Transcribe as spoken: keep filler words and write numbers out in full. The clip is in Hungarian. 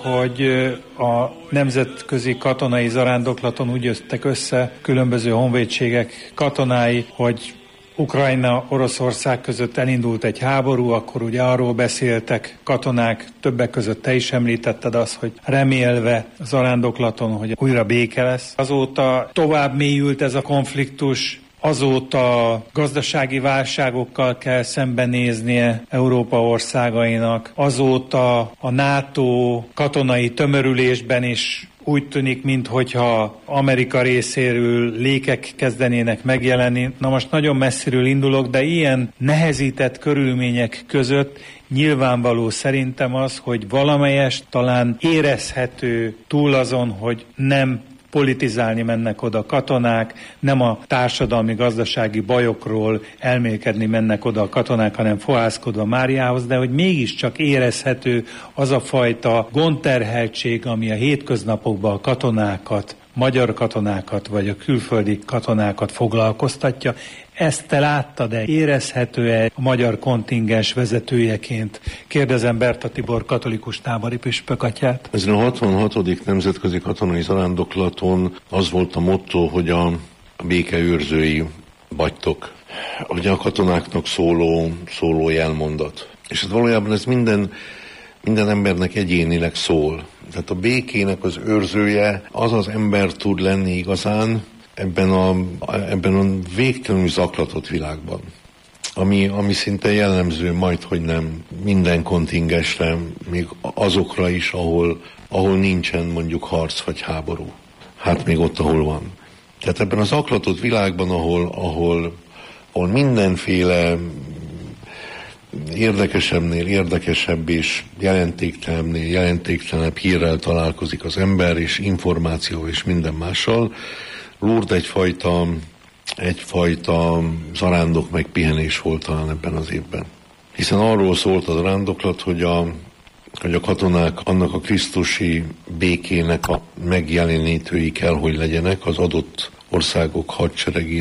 hogy a nemzetközi katonai zarándoklaton úgy jöttek össze különböző honvédségek katonái, hogy Ukrajna, Oroszország között elindult egy háború, akkor ugye arról beszéltek katonák, többek között te is említetted azt, hogy remélve a zarándoklaton, hogy újra béke lesz. Azóta tovább mélyült ez a konfliktus, azóta gazdasági válságokkal kell szembenéznie Európa országainak, azóta a NATO katonai tömörülésben is úgy tűnik, minthogyha Amerika részéről lékek kezdenének megjelenni. Na most nagyon messziről indulok, de ilyen nehezített körülmények között nyilvánvaló szerintem az, hogy valamelyest talán érezhető túl azon, hogy nem politizálni mennek oda katonák, nem a társadalmi-gazdasági bajokról elmélkedni mennek oda a katonák, hanem fohászkodva Máriához, de hogy mégiscsak érezhető az a fajta gondterheltség, ami a hétköznapokban a katonákat, magyar katonákat, vagy a külföldi katonákat foglalkoztatja. Ezt te láttad-e? Érezhető-e a magyar kontingens vezetőjeként? Kérdezem Berta Tibor katolikus tábori püspökatyát. Ezen a hatvanhatodik nemzetközi katonai zarándoklaton az volt a motto, hogy a béke őrzői vagytok. Ugye a katonáknak szóló, szóló jelmondat. És hát valójában ez minden, minden embernek egyénileg szól. Tehát a békének az őrzője az az ember tud lenni igazán, ebben a, ebben a végtelenül zaklatott világban, ami, ami szinte jellemző majd, hogy nem minden kontingensre, még azokra is, ahol, ahol nincsen mondjuk harc vagy háború. Hát még ott, ahol van. Tehát ebben a zaklatott világban, ahol, ahol, ahol mindenféle érdekesebbnél érdekesebb és jelentéktelebbnél jelentéktelenebb hírrel találkozik az ember, és információ és minden mással, Lourdes egyfajta, egyfajta zarándok meg pihenés volt talán ebben az évben. Hiszen arról szólt a zarándoklat, hogy a, hogy a katonák annak a krisztusi békének a megjelenítői kell, hogy legyenek az adott országok hadseregi